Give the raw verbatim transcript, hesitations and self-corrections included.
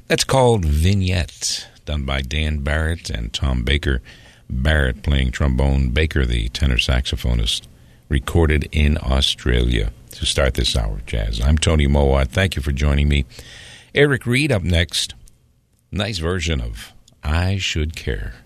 That's called Vignette, done by Dan Barrett and Tom Baker. Barrett playing trombone, Baker the tenor saxophonist, recorded in Australia to start this hour of jazz. I'm Tony Mowat. Thank you for joining me. Eric Reed up next. Nice version of I Should Care.